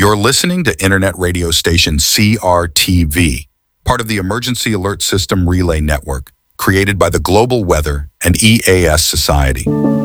You're listening to Internet radio station CRTV, part of the Emergency Alert System Relay Network, created by the Global Weather and EAS Society.